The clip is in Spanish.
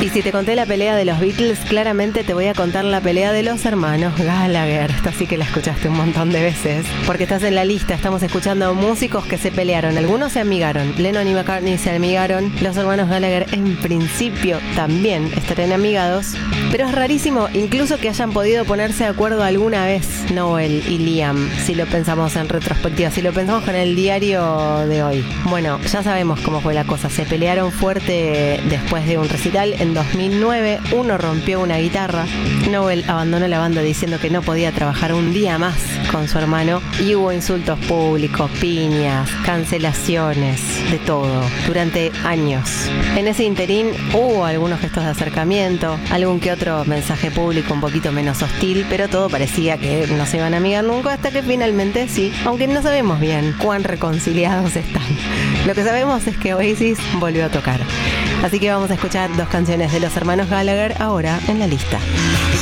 Y si te conté la pelea de los Beatles, claramente te voy a contar la pelea de los hermanos Gallagher. Esta sí que la escuchaste un montón de veces, porque estás en la lista. Estamos escuchando músicos que se pelearon. Algunos se amigaron. Lennon y McCartney se amigaron. Los hermanos Gallagher en principio también estarían amigados. Pero es rarísimo incluso que hayan podido ponerse de acuerdo alguna vez Noel y Liam, si lo pensamos en retrospectiva, si lo pensamos con el diario de hoy. Bueno, ya sabemos cómo fue la cosa. Se pelearon fuerte después de un recital en 2009. Uno rompió una guitarra. Noel abandonó la banda diciendo que no podía trabajar un día más con su hermano y hubo insultos públicos, piñas, cancelaciones, de todo, durante años. En ese interín hubo algunos gestos de acercamiento, algún que otro mensaje público un poquito menos hostil, pero todo parecía que no se iban a amigar nunca, hasta que finalmente sí, aunque no sabemos bien cuán reconciliados están. Lo que sabemos es que Oasis volvió a tocar. Así que vamos a escuchar 2 canciones de los hermanos Gallagher ahora en la lista.